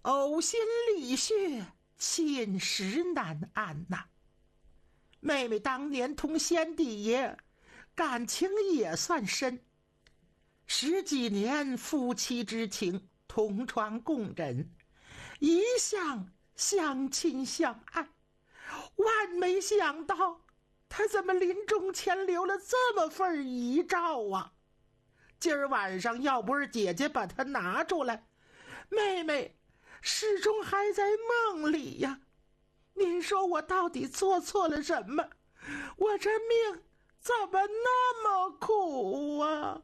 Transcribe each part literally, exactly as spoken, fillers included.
呕心沥血，寝食难安呐、啊。妹妹当年同先帝爷感情也算深，十几年夫妻之情，同床共枕，一向相亲相爱。万没想到他怎么临终前留了这么份遗诏啊！今儿晚上要不是姐姐把它拿出来，妹妹始终还在梦里呀。您说我到底做错了什么？我这命怎么那么苦啊！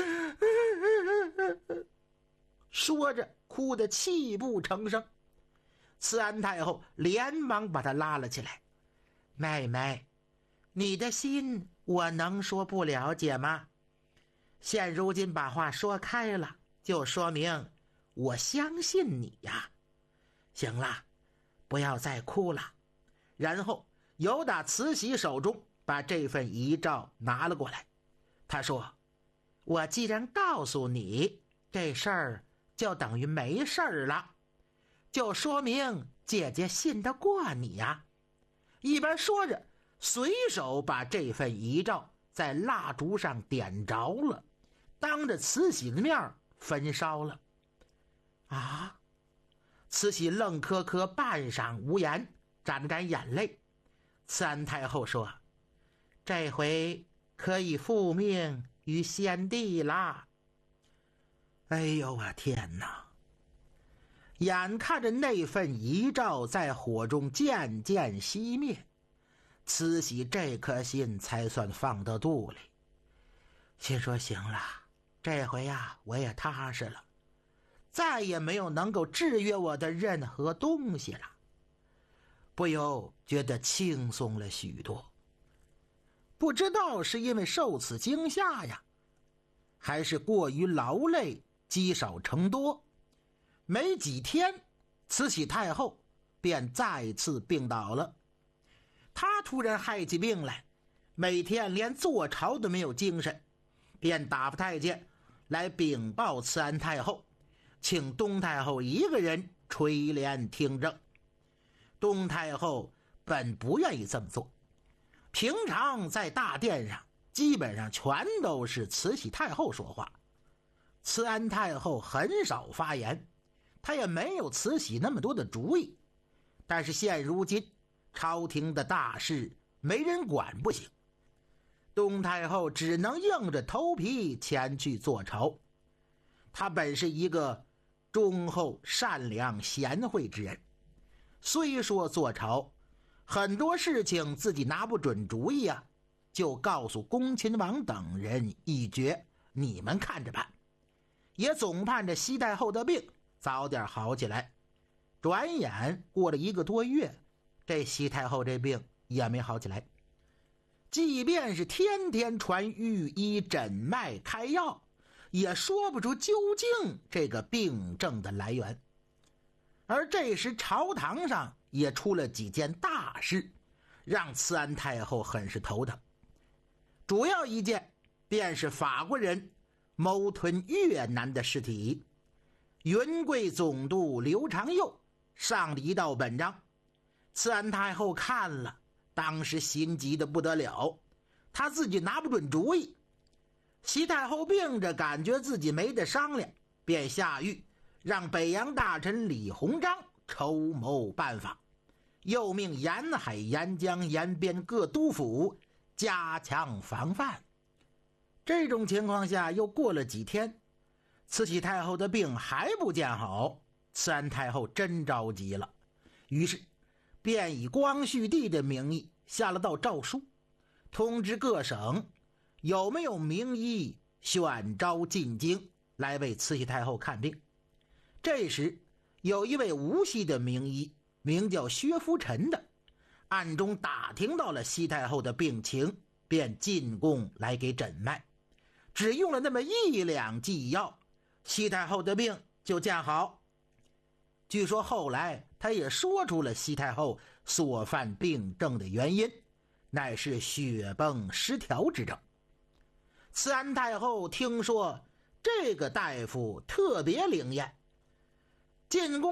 说着哭得泣不成声。慈安太后连忙把她拉了起来。妹妹，你的心我能说不了解吗？现如今把话说开了，就说明我相信你呀。行了，不要再哭了。然后由打慈禧手中把这份遗诏拿了过来。他说，我既然告诉你，这事儿就等于没事儿了，就说明姐姐信得过你呀。一边说着，随手把这份遗诏在蜡烛上点着了，当着慈禧的面焚烧了。啊！慈禧愣磕磕半晌无言，沾了沾眼泪。慈安太后说，这回可以复命于先帝啦。哎呦我天哪！眼看着那份遗诏在火中渐渐熄灭，慈禧这颗心才算放到肚里，心说行了，这回呀我也踏实了，再也没有能够制约我的任何东西了，不由觉得轻松了许多。不知道是因为受此惊吓呀，还是过于劳累积少成多，没几天慈禧太后便再次病倒了。她突然害起病来，每天连坐朝都没有精神，便打发太监来禀报慈安太后，请东太后一个人垂帘听政。东太后本不愿意这么做，平常在大殿上基本上全都是慈禧太后说话，慈安太后很少发言，她也没有慈禧那么多的主意。但是现如今朝廷的大事没人管不行，东太后只能硬着头皮前去坐朝。她本是一个忠厚善良贤惠之人，虽说坐朝，很多事情自己拿不准主意啊，就告诉恭亲王等人一决，你们看着办，也总盼着西太后的病早点好起来。转眼过了一个多月，这西太后这病也没好起来，即便是天天传御医诊脉开药，也说不出究竟这个病症的来源。而这时朝堂上也出了几件大事，让慈安太后很是头疼。主要一件便是法国人谋吞越南的尸体。云贵总督刘长佑上了一道本章，慈安太后看了，当时心急得不得了，她自己拿不准主意。西太后病着，感觉自己没得商量，便下谕让北洋大臣李鸿章筹谋办法，又命沿海、沿江、沿边各督府加强防范。这种情况下又过了几天，慈禧太后的病还不见好，慈安太后真着急了，于是便以光绪帝的名义下了道诏书，通知各省有没有名医选召进京来为慈禧太后看病。这时有一位无锡的名医名叫薛福臣的，暗中打听到了西太后的病情，便进贡来给诊脉，只用了那么一两剂药，西太后的病就见好。据说后来他也说出了西太后所犯病症的原因，乃是血崩失调之症。慈安太后听说这个大夫特别灵验，进宫